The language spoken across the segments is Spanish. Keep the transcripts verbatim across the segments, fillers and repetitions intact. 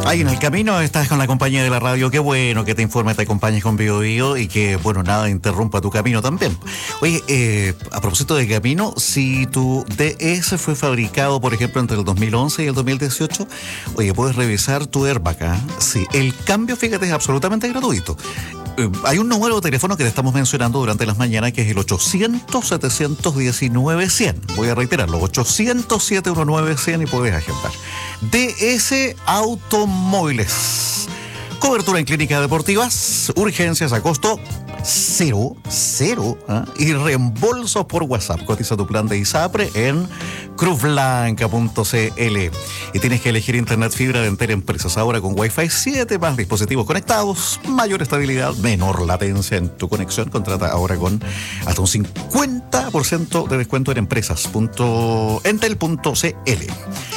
Ahí en el camino estás con la compañía de la radio. Qué bueno que te informe, te acompañes con Bio Bio y que, bueno, nada interrumpa tu camino también. Oye, eh, a propósito de camino, si tu D S fue fabricado, por ejemplo, entre el dos mil once y el dos mil dieciocho, oye, puedes revisar tu airbag, ¿eh? Sí, el cambio, fíjate, es absolutamente gratuito. Eh, hay un número de teléfono que te estamos mencionando durante las mañanas que es el ochocientos, setecientos diecinueve, cien. Voy a reiterarlo, ochocientos, setecientos diecinueve, cien y puedes agendar. D S Automóviles. Cobertura en clínicas deportivas, urgencias a costo cero, cero, ¿eh? Y reembolsos por WhatsApp. Cotiza tu plan de ISAPRE en cruz blanca punto c l. Y tienes que elegir internet fibra de Entel Empresas. Ahora con Wi-Fi siete, más dispositivos conectados, mayor estabilidad, menor latencia en tu conexión. Contrata ahora con hasta un cincuenta por ciento de descuento en empresas punto entel punto c l.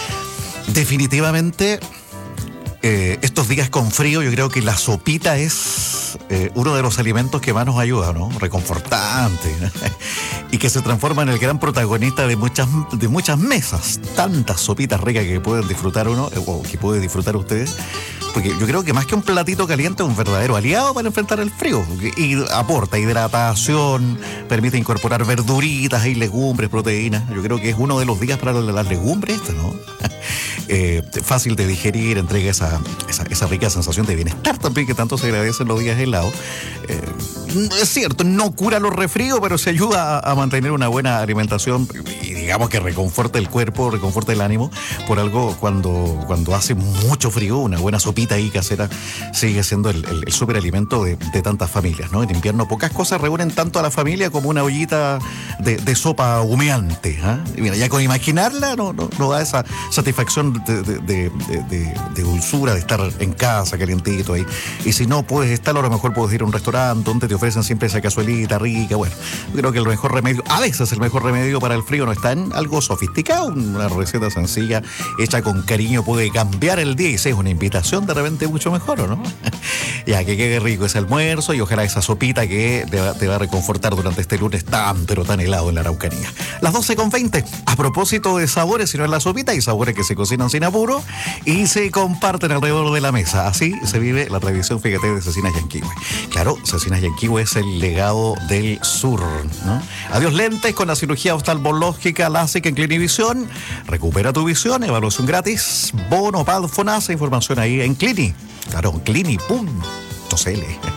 Definitivamente, eh, estos días con frío, yo creo que la sopita es eh, uno de los alimentos que más nos ayuda, ¿no? Reconfortante. Y que se transforma en el gran protagonista de muchas, de muchas mesas. Tantas sopitas ricas que pueden disfrutar uno, o que pueden disfrutar ustedes. Porque yo creo que más que un platito caliente es un verdadero aliado para enfrentar el frío. Y aporta hidratación, permite incorporar verduritas y legumbres, proteínas. Yo creo que es uno de los días para las legumbres, esto, ¿no? Eh, fácil de digerir, entrega esa, esa, esa rica sensación de bienestar también que tanto se agradece en los días helados. Eh, es cierto, no cura los resfríos, pero se ayuda a, a mantener una buena alimentación y digamos que reconforta el cuerpo, reconforta el ánimo. Por algo, cuando, cuando hace mucho frío, una buena sopita ahí casera sigue siendo el, el, el superalimento de, de tantas familias, ¿no? En invierno pocas cosas reúnen tanto a la familia como una ollita de, de sopa humeante, ¿eh? Y mira, ya con imaginarla no, no, no da esa satisfacción de, de, de, de, de dulzura de estar en casa calientito ahí. Y si no puedes estar, a lo mejor puedes ir a un restaurante donde te ofrecen siempre esa cazuelita rica. Bueno, yo creo que el mejor remedio, a veces el mejor remedio para el frío no está en algo sofisticado. Una receta sencilla hecha con cariño puede cambiar el día, y si es una invitación de repente mucho mejor, ¿o no? Ya, que quede rico ese almuerzo y ojalá esa sopita que te va, te va a reconfortar durante este lunes tan pero tan helado en la Araucanía. Las doce con veinte. A propósito de sabores, si no es la sopita, hay sabores que se cocinan sin apuro y se comparten alrededor de la mesa. Así se vive la tradición, fíjate, de Cecinas Yanquihue. Claro, Cecinas Yanquihue es el legado del sur, ¿no? Adiós lentes con la cirugía oftalmológica LASIK en Clinivisión. Recupera tu visión, evaluación gratis, bono, pad, FONASA, información ahí en Clini. Claro, clini punto c l.